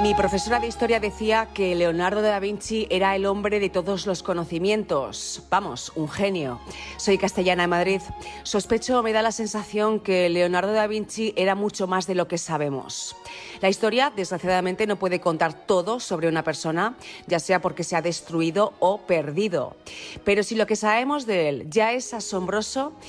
Mi profesora de historia decía que Leonardo da Vinci era el hombre de todos los conocimientos. Vamos, un genio. Soy castellana de Madrid. Sospecho, me da la sensación que Leonardo da Vinci era mucho más de lo que sabemos. La historia, desgraciadamente, no puede contar todo sobre una persona, ya sea porque se ha destruido o perdido. Pero si lo que sabemos de él ya es asombroso,